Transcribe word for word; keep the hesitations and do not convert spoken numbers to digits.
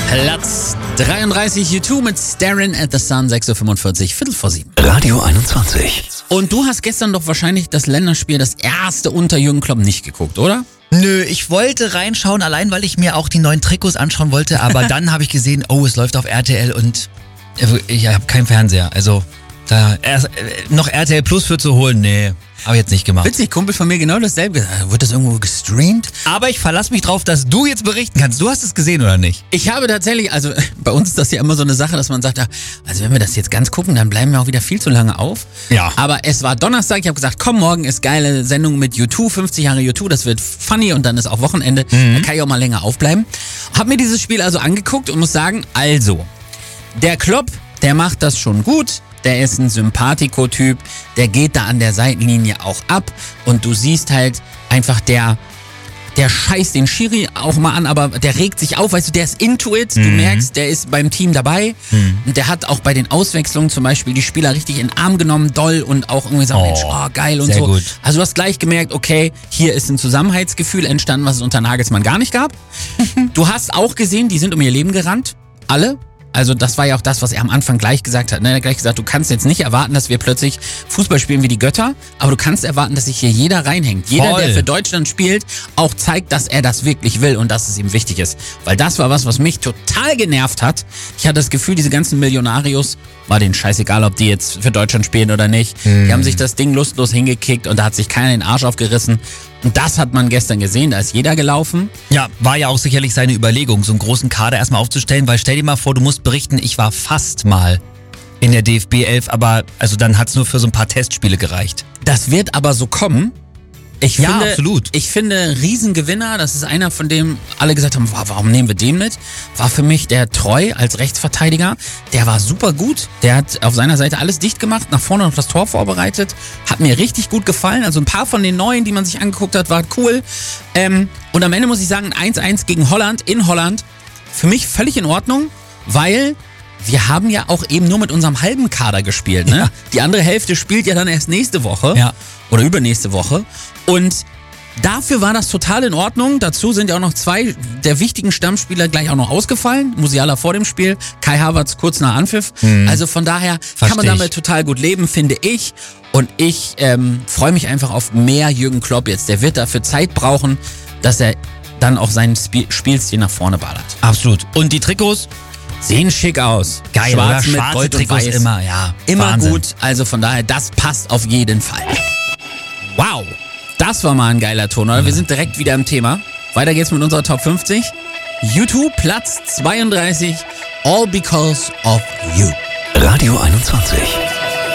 Platz dreiunddreißig, U zwei mit Staring at the Sun, sechs Uhr fünfundvierzig, Viertel vor sieben. Radio einundzwanzig. Und du hast gestern doch wahrscheinlich das Länderspiel, das erste unter Jürgen Klopp, nicht geguckt, oder? Nö, ich wollte reinschauen, allein weil ich mir auch die neuen Trikots anschauen wollte, aber dann habe ich gesehen, oh, es läuft auf R T L und ich habe keinen Fernseher, also da erst, noch R T L Plus für zu holen, nee, habe ich jetzt nicht gemacht. Witzig, Kumpel von mir genau dasselbe. Wird das irgendwo gestreamt? Aber ich verlasse mich drauf, dass du jetzt berichten kannst. Du hast es gesehen oder nicht? Ich habe tatsächlich, also bei uns ist das ja immer so eine Sache, dass man sagt, also wenn wir das jetzt ganz gucken, dann bleiben wir auch wieder viel zu lange auf. Ja. Aber es war Donnerstag, ich habe gesagt, komm, morgen ist geile Sendung mit U zwei, fünfzig Jahre U zwei, das wird funny und dann ist auch Wochenende, mhm. Da kann ich auch mal länger aufbleiben. Hab mir dieses Spiel also angeguckt und muss sagen, also, der Klopp, der macht das schon gut. Der ist ein Sympathikotyp, der geht da an der Seitenlinie auch ab und du siehst halt einfach, der, der scheißt den Schiri auch mal an, aber der regt sich auf, weißt du, der ist into it, du mhm. merkst, der ist beim Team dabei mhm. und der hat auch bei den Auswechslungen zum Beispiel die Spieler richtig in den Arm genommen, doll und auch irgendwie gesagt, oh, Mensch, oh geil und sehr so. Gut. Also du hast gleich gemerkt, okay, hier ist ein Zusammenhaltsgefühl entstanden, was es unter Nagelsmann gar nicht gab. Du hast auch gesehen, die sind um ihr Leben gerannt, alle. Also das war ja auch das, was er am Anfang gleich gesagt hat. Ne? Er hat gleich gesagt, du kannst jetzt nicht erwarten, dass wir plötzlich Fußball spielen wie die Götter, aber du kannst erwarten, dass sich hier jeder reinhängt. Jeder, Voll. der für Deutschland spielt, auch zeigt, dass er das wirklich will und dass es ihm wichtig ist. Weil das war was, was mich total genervt hat. Ich hatte das Gefühl, diese ganzen Millionarios, war denen scheißegal, ob die jetzt für Deutschland spielen oder nicht. Mhm. Die haben sich das Ding lustlos hingekickt und da hat sich keiner den Arsch aufgerissen. Und das hat man gestern gesehen, da ist jeder gelaufen. Ja, war ja auch sicherlich seine Überlegung, so einen großen Kader erstmal aufzustellen, weil stell dir mal vor, du musst berichten, ich war fast mal in der D F B elf, aber also dann hat's nur für so ein paar Testspiele gereicht. Das wird aber so kommen. Ich ja, finde, absolut. Ich finde, Riesengewinner, das ist einer, von dem alle gesagt haben, warum nehmen wir den mit? War für mich der Treu als Rechtsverteidiger. Der war super gut. Der hat auf seiner Seite alles dicht gemacht, nach vorne noch das Tor vorbereitet. Hat mir richtig gut gefallen. Also ein paar von den Neuen, die man sich angeguckt hat, war cool. Ähm, und am Ende muss ich sagen, eins eins gegen Holland, in Holland, für mich völlig in Ordnung, weil wir haben ja auch eben nur mit unserem halben Kader gespielt. Ne? Ja. Die andere Hälfte spielt ja dann erst nächste Woche ja. oder übernächste Woche. Und dafür war das total in Ordnung. Dazu sind ja auch noch zwei der wichtigen Stammspieler gleich auch noch ausgefallen. Musiala vor dem Spiel, Kai Havertz kurz nach Anpfiff. Mhm. Also von daher Versteh kann man damit ich. total gut leben, finde ich. Und ich ähm, freue mich einfach auf mehr Jürgen Klopp jetzt. Der wird dafür Zeit brauchen, dass er dann auch seinen Sp- Spielstil nach vorne ballert. Absolut. Und die Trikots? Sehen schick aus. Geil, Schwarz oder? mit Schwarze Gold Trikots und Weiß. immer, ja. Immer Wahnsinn. gut. Also von daher, das passt auf jeden Fall. Wow, das war mal ein geiler Ton, oder? Wir sind direkt wieder im Thema. Weiter geht's mit unserer Top fünfzig. U zwei, Platz zweiunddreißig. All because of you. Radio einundzwanzig.